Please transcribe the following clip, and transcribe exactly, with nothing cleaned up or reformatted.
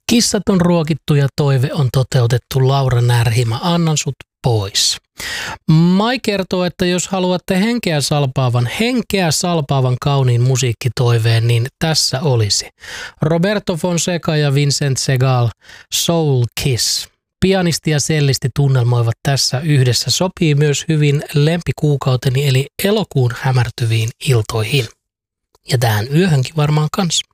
Kissat on ruokittu ja toive on toteutettu. Laura Närhimä, annan sut pois. Mai kertoo, että jos haluatte henkeä salpaavan, henkeä salpaavan kauniin musiikkitoiveen, niin tässä olisi Roberto Fonseca ja Vincent Segal, Soul Kiss. Pianisti ja sellisti tunnelmoivat tässä yhdessä. Sopii myös hyvin lempikuukauteni eli elokuun hämärtyviin iltoihin. Ja tähän yöhönkin varmaan kanssa.